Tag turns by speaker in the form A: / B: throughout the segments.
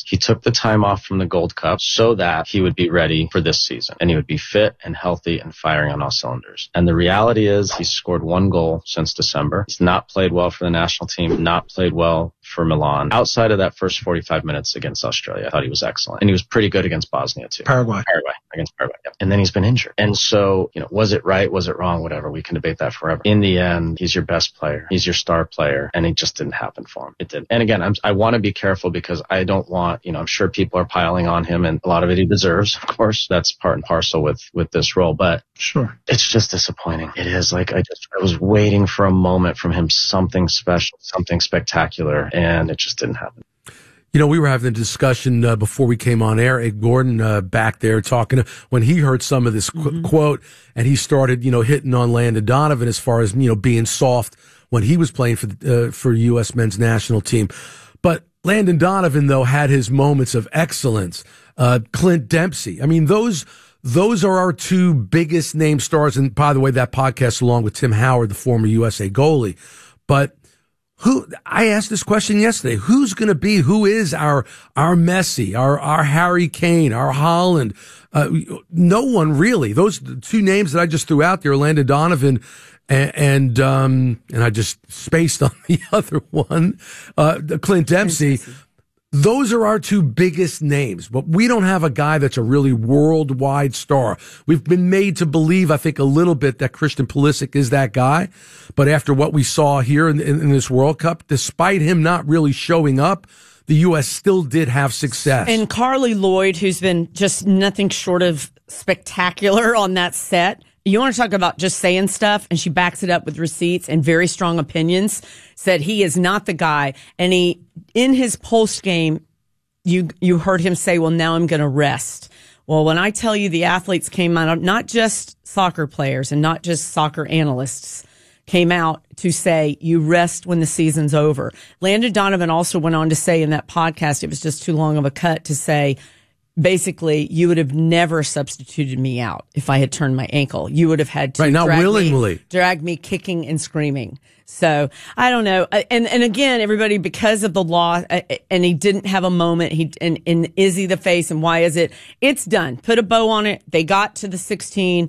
A: He took the time off from the Gold Cup so that he would be ready for this season and he would be fit and healthy and firing on all cylinders. And the reality is he's scored 1 goal since December. He's not played well for the national team, not played well for Milan. Outside of that first 45 minutes against Australia, I thought he was excellent. And he was pretty good against Bosnia too. Against Paraguay. Yeah. And then he's been injured. And so, was it right? Was it wrong? Whatever. We can debate that forever. In the end, he's your best player. He's your star player. And it just didn't happen for him. It didn't. And again, I want to be careful because I don't want, I'm sure people are piling on him and a lot of it he deserves. Of course, that's part and parcel with this role, but
B: sure,
A: it's just disappointing. It is like, I was waiting for a moment from him, something special, something spectacular, and it just didn't happen.
C: We were having a discussion before we came on air. Ed Gordon back there talking when he heard some of this quote, and he started, hitting on Landon Donovan as far as being soft when he was playing for U.S. men's national team. But Landon Donovan, though, had his moments of excellence. Clint Dempsey. I mean, those are our two biggest name stars. And by the way, that podcast along with Tim Howard, the former USA goalie. But I asked this question yesterday. Who is our Messi, our Harry Kane, our Haaland? No one really. Those two names that I just threw out there, Landon Donovan and I just spaced on the other one, Clint Dempsey. Those are our two biggest names, but we don't have a guy that's a really worldwide star. We've been made to believe, I think, a little bit that Christian Pulisic is that guy. But after what we saw here in this World Cup, despite him not really showing up, the U.S. still did have success.
D: And Carly Lloyd, who's been just nothing short of spectacular on that set. You want to talk about just saying stuff, and she backs it up with receipts and very strong opinions, said he is not the guy. And in his post game, you heard him say, well, now I'm going to rest. Well, when I tell you the athletes came out, not just soccer players and not just soccer analysts came out to say you rest when the season's over. Landon Donovan also went on to say in that podcast, it was just too long of a cut to say, basically, you would have never substituted me out if I had turned my ankle. You would have had to drag me kicking and screaming. So I don't know. And again, everybody, because of the law, and he didn't have a moment. And is he the face? And why is it? It's done. Put a bow on it. They got to the 16.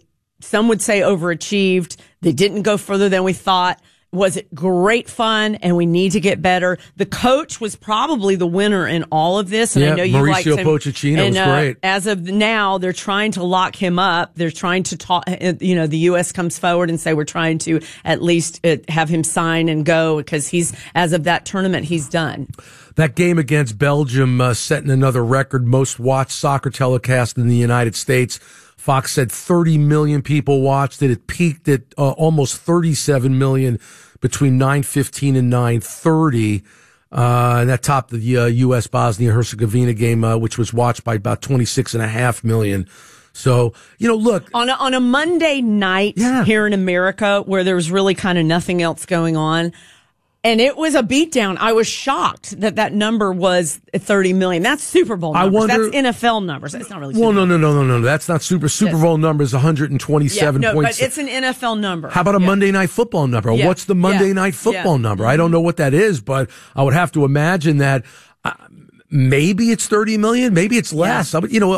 D: Some would say overachieved. They didn't go further than we thought. Was it great fun? And we need to get better. The coach was probably the winner in all of this. And I know you liked him.
C: Mauricio Pochettino was great.
D: As of now, they're trying to lock him up. They're trying to talk, the U.S. comes forward and say, we're trying to at least have him sign and go because as of that tournament, he's done.
C: That game against Belgium, setting another record, most watched soccer telecast in the United States. Fox said 30 million people watched it. It peaked at almost 37 million between 9:15 and 9:30. And that topped the U.S. Bosnia-Herzegovina game, which was watched by about 26.5 million. So, look.
D: On a Monday night here in America where there was really kind of nothing else going on, and it was a beatdown. I was shocked that number was 30 million. That's Super Bowl numbers. That's NFL numbers. That's not really Super Bowl.
C: No. That's not Super Bowl numbers, 127 points.
D: But it's an NFL number.
C: How about a Monday Night Football number?
D: Yeah.
C: What's the Monday Night Football number? I don't know what that is, but I would have to imagine that maybe it's 30 million, maybe it's less.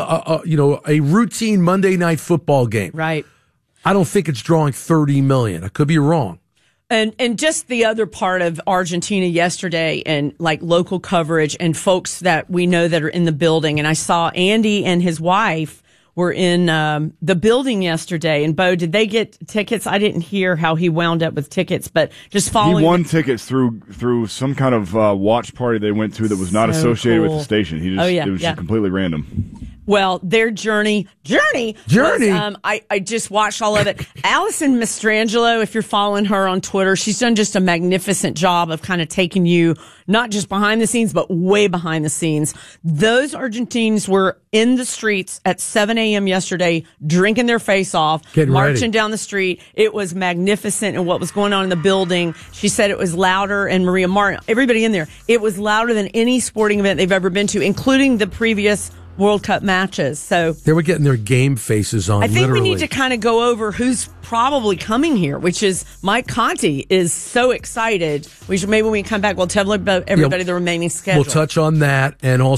C: A routine Monday Night Football game.
D: Right.
C: I don't think it's drawing 30 million. I could be wrong.
D: And just the other part of Argentina yesterday and like local coverage and folks that we know that are in the building. And I saw Andy and his wife were in the building yesterday. And Bo, did they get tickets? I didn't hear how he wound up with tickets, but just following.
E: He won tickets through some kind of watch party they went to that was not associated with the station. It was just completely random.
D: Well, their journey. Was, I just watched all of it. Allison Mastrangelo, if you're following her on Twitter, she's done just a magnificent job of kind of taking you not just behind the scenes, but way behind the scenes. Those Argentines were in the streets at 7 a.m. yesterday, drinking their face off, marching down the street. It was magnificent, and what was going on in the building. She said it was louder, and Maria Martin, everybody in there, it was louder than any sporting event they've ever been to, including the previous World Cup matches. So
C: they were getting their game faces on.
D: I think
C: literally.
D: We need to kind of go over who's probably coming here, which is Mike Conti is so excited. Maybe when we come back, we'll tell everybody the remaining schedule.
C: We'll touch on that, and also